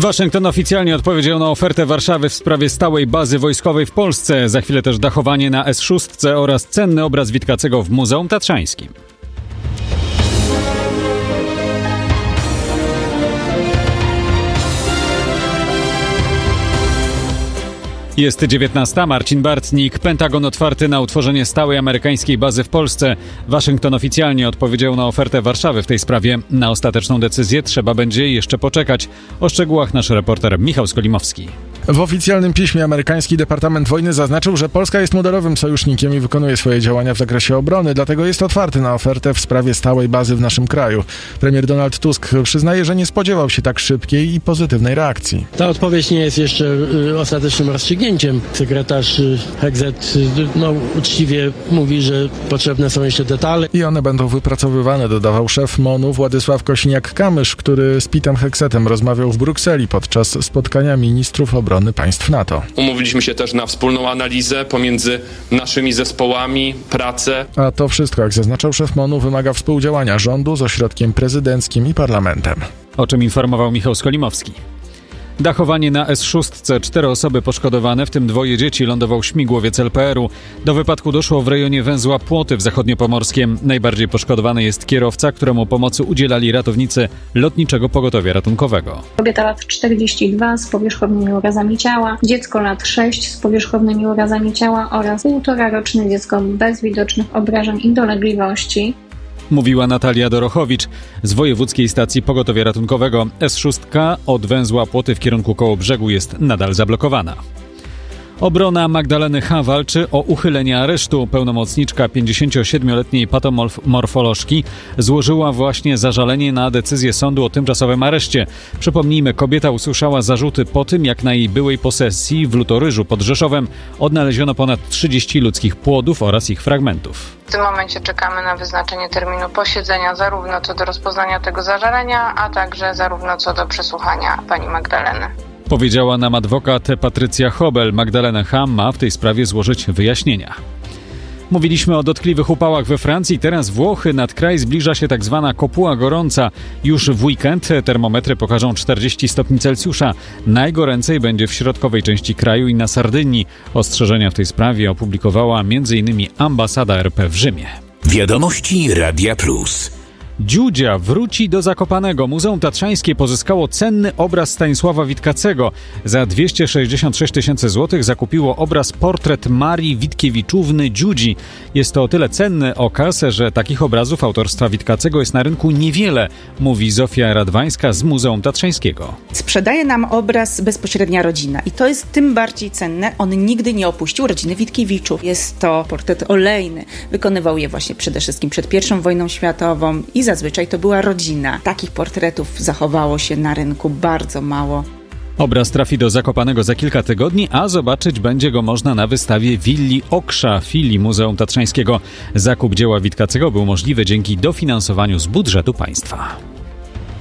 Waszyngton oficjalnie odpowiedział na ofertę Warszawy w sprawie stałej bazy wojskowej w Polsce. Za chwilę też dachowanie na S6 oraz cenny obraz Witkacego w Muzeum Tatrzańskim. Jest 19. Marcin Bartnik. Pentagon otwarty na utworzenie stałej amerykańskiej bazy w Polsce. Waszyngton oficjalnie odpowiedział na ofertę Warszawy w tej sprawie. Na ostateczną decyzję trzeba będzie jeszcze poczekać. O szczegółach nasz reporter Michał Skolimowski. W oficjalnym piśmie amerykański Departament Wojny zaznaczył, że Polska jest modelowym sojusznikiem i wykonuje swoje działania w zakresie obrony, dlatego jest otwarty na ofertę w sprawie stałej bazy w naszym kraju. Premier Donald Tusk przyznaje, że nie spodziewał się tak szybkiej i pozytywnej reakcji. Ta odpowiedź nie jest jeszcze ostatecznym rozstrzygnięciem. Sekretarz Hegzet uczciwie mówi, że potrzebne są jeszcze detale. I one będą wypracowywane, dodawał szef MON-u Władysław Kosiniak-Kamysz, który z Pitem Hegzetem rozmawiał w Brukseli podczas spotkania ministrów obrony państw NATO. Umówiliśmy się też na wspólną analizę pomiędzy naszymi zespołami, pracę. A to wszystko, jak zaznaczał szef MON-u, wymaga współdziałania rządu z ośrodkiem prezydenckim i parlamentem. O czym informował Michał Skolimowski. Dachowanie na S6. 4 osoby poszkodowane, w tym 2 dzieci, lądował śmigłowiec LPR-u. Do wypadku doszło w rejonie węzła Płoty w Zachodniopomorskiem. Najbardziej poszkodowany jest kierowca, któremu pomocy udzielali ratownicy Lotniczego Pogotowia Ratunkowego. Kobieta lat 42 z powierzchownymi urazami ciała, dziecko lat 6 z powierzchownymi urazami ciała oraz 1,5-roczne dziecko bez widocznych obrażeń i dolegliwości. Mówiła Natalia Dorochowicz z Wojewódzkiej Stacji Pogotowia Ratunkowego. S6 od węzła Płoty w kierunku Kołobrzegu jest nadal zablokowana. Obrona Magdaleny H. walczy o uchylenie aresztu. Pełnomocniczka 57-letniej patomorfolożki złożyła właśnie zażalenie na decyzję sądu o tymczasowym areszcie. Przypomnijmy, kobieta usłyszała zarzuty po tym, jak na jej byłej posesji w Lutoryżu pod Rzeszowem odnaleziono ponad 30 ludzkich płodów oraz ich fragmentów. W tym momencie czekamy na wyznaczenie terminu posiedzenia zarówno co do rozpoznania tego zażalenia, a także zarówno co do przesłuchania pani Magdaleny. Powiedziała nam adwokat Patrycja Hobel. Magdalena H. ma w tej sprawie złożyć wyjaśnienia. Mówiliśmy o dotkliwych upałach we Francji, teraz Włochy. Nad kraj zbliża się tak zwana kopuła gorąca. Już w weekend termometry pokażą 40 stopni Celsjusza. Najgoręcej będzie w środkowej części kraju i na Sardynii. Ostrzeżenia w tej sprawie opublikowała m.in. ambasada RP w Rzymie. Wiadomości Radia Plus. Dziudzia wróci do Zakopanego. Muzeum Tatrzańskie pozyskało cenny obraz Stanisława Witkacego. Za 266 tysięcy złotych zakupiło obraz portret Marii Witkiewiczówny Dziudzi. Jest to o tyle cenny okaz, że takich obrazów autorstwa Witkacego jest na rynku niewiele, mówi Zofia Radwańska z Muzeum Tatrzańskiego. Sprzedaje nam obraz bezpośrednia rodzina i to jest tym bardziej cenne. On nigdy nie opuścił rodziny Witkiewiczów. Jest to portret olejny. Wykonywał je właśnie przede wszystkim przed I wojną światową i zazwyczaj to była rodzina. Takich portretów zachowało się na rynku bardzo mało. Obraz trafi do Zakopanego za kilka tygodni, a zobaczyć będzie go można na wystawie Willi Oksza, filii Muzeum Tatrzańskiego. Zakup dzieła Witkacego był możliwy dzięki dofinansowaniu z budżetu państwa.